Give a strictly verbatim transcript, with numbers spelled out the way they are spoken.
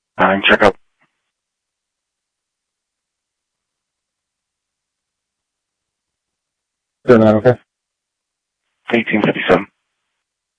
Nine, check out. They're not okay. eighteen fifty-seven.